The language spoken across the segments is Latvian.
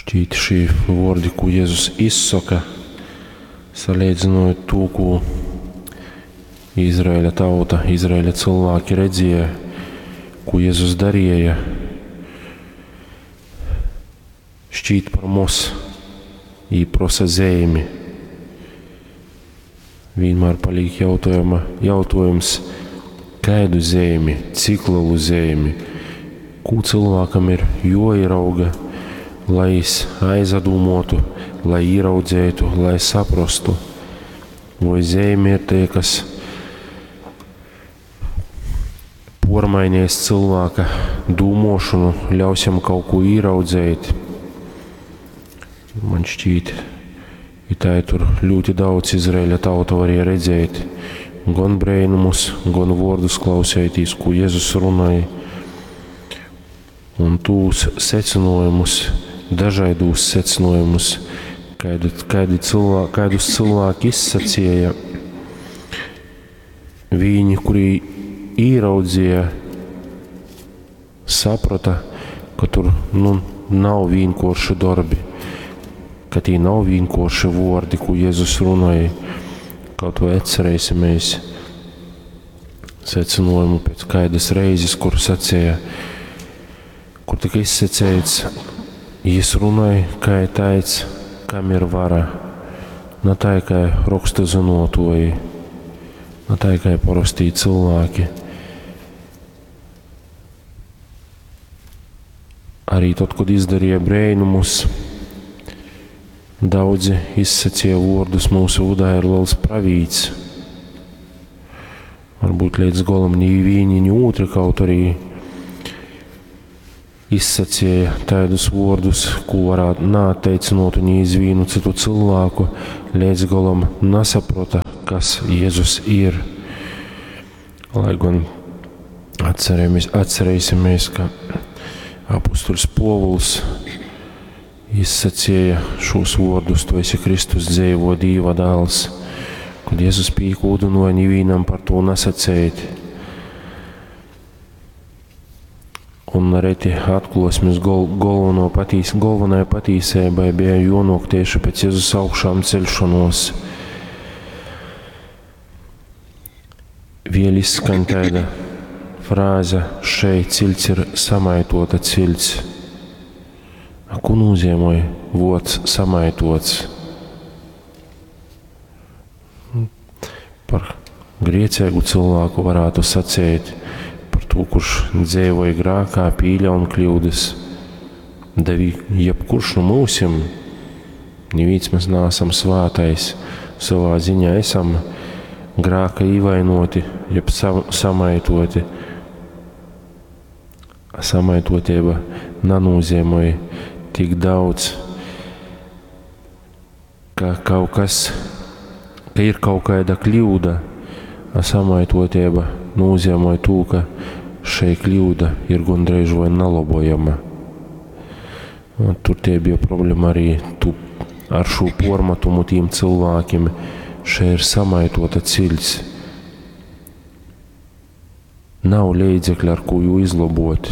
Šķīti šī vārdi, ko Jēzus izsaka, salīdzinot to, ko Izraēļa tauta, Izraēļa cilvēki redzēja, ko Jēzus darīja. Šķīt par mums īprosa zemi. Vienmēr paliek jautājums, kādu zemi, cik lielu zemi, ko cilvēkam ir jāierauga, lai es aizdomātu, lai ieraudzētu, lai saprastu. Vai zeme ir tie, kas pormainies cilvēka domāšanu, ļaus jam kaut ko ieraudzēt. Man šķiet, ka tur ļoti daudz Izraēļa tauta varēja redzēt, gan brēnumus, gan vārdus klausēties, ko Jēzus runāja. Un tūs secinājumus, dažādus secinājumus, kādus cilvēki izsacīja. Viņi, kuri ieraudzīja, saprata, ka tur nav vienkārši darbi, ka tie nav vienkārši vārdi, ko Jēzus runāja. Kaut vai atcerēsimies secinājumu pēc kādas reizes, kur sacīja, kur tika izsacēts, Jēzus runāja, kā tāds, kam ir vara, ne tā kā raksta zinotāji, ne tā kā parasti cilvēki. Arī tad, kad izdarīja brēnumus, daudzi izsacīja vārdus, mūsu udā ir liels pravīts. Varbūt līdz galam ni vieni, ni otri, kaut arī izsacīja tādus vārdus, ko varētu neatteicinot un izvīnu citu cilvēku, līdz galam nesaprota, kas Jēzus ir. Lai gan atcerēsimies, ka apustulis Povuls izsacīja šos vārdus, tu esi Kristus dzīvo Dieva dēls, kad Jēzus pīkūdinoja, nevienam par to nesacēt. Un reti atklāsmes galvenai patīsībai bija jānāk tieši pēc Jēzus augšām celšanos. Vēl izskan tāda frāze, šeit cilts ir samaitota cilts. Ko nozīmē vārds samaitots? Par grēcīgu cilvēku varētu sacīt, par to, kurš dzīvoja grākā, pīļauna kļūdas. Jebkurš no mūsim, neviens mēs neesam svātais, savā ziņā esam grāka ievainoti, jeb samaitoti. Samaitotība nenozīmē tik daudz, ka ir kaut kāda kļūda, samaitotība nozīmē to, ka šī kļūda ir gandrīz vai nelabojama. Tur tie bija problēma arī ar šo pormatumu tiem cilvēkiem. Šeit ir samaitota cilts. Nav līdzekļa, ar ko jū izlabot.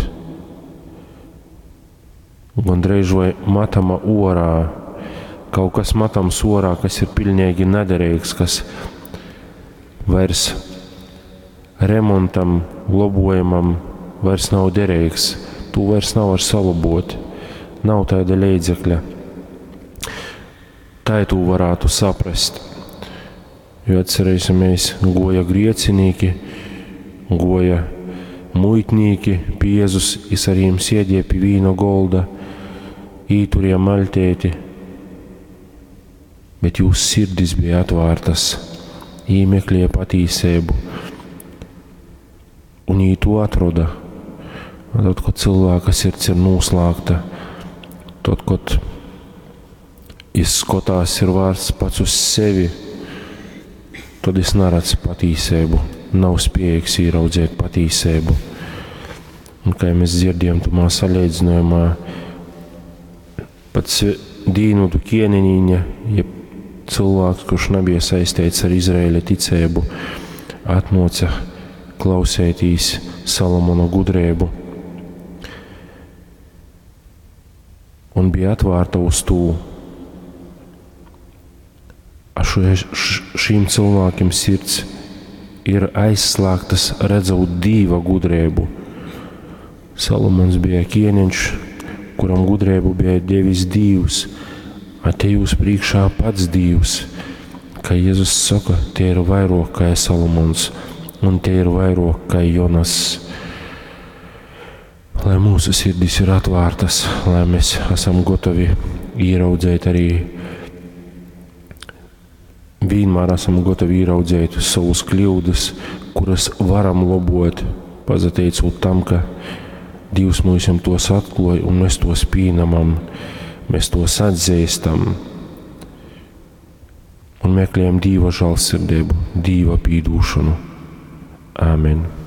Gandrīz vai matama orā, kaut kas matams orā, kas ir pilnīgi nederīgs, kas vairs remontam, labojumam vairs nav derīgs. Tu vairs nav var salabot. Nav tāda līdzekļa. Tā tu varētu saprast. Jo atcerēsimies, goja griecinīki, goja muitnīki, pie Jēzus, es ar jiem sēdēju pie vīna golda, īturēja maltēti, bet jūs sirdis bija atvārtas, īmeklēja patīsību, un jī to atroda. Tad, kad cilvēka sirds ir noslēgta, tad, kad izskatās ir vārds pats uz sevi, tad es neredzu patīsību, nav spējīgs ieraudzēt patīsību. Un kā mēs dzirdējam, tumā salīdzinājumā, pats dīnudu kieniniņa, ja cilvēks, kurš nebija saistīts ar Izraēļa ticību, atnāca klausētīs Salomona gudrību. un bija atvērta uz tū. Šīm cilvēkiem sirds ir aizslēgtas redzot Dīva gudrību. Salomons bija ķēniņš, kuram gudrību bija devis Dievs, a te jūs priekšā pats Dievs. Kā Jēzus saka, tie ir vairāk kā Salomons, un tie ir vairāk kā Jonas. Lai mūsu sirdis ir atvērtas, lai mēs esam gatavi ieraudzēt arī, vienmēr esam gatavi ieraudzēt savus kļūdas, kuras varam labot, pateicot tam, ka Dievs mums tos atklāja un mēs tos pieņemam, mēs tos atzīstam un meklējam Dieva žēlsirdību, Dieva pīdūšanu. Āmen.